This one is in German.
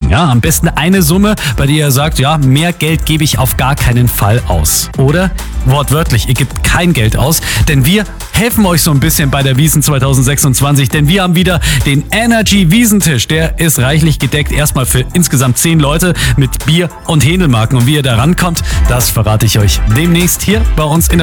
Ja, am besten eine Summe, bei der ihr sagt, ja, mehr Geld gebe ich auf gar keinen Fall aus. Oder wortwörtlich, ihr gebt kein Geld aus, denn wir helfen euch so ein bisschen bei der Wiesn 2026, denn wir haben wieder den Energy Wiesentisch. Der ist reichlich gedeckt, erstmal für insgesamt 10 Leute mit Bier und Händelmarken. Und wie ihr da rankommt, das verrate ich euch demnächst hier bei uns in der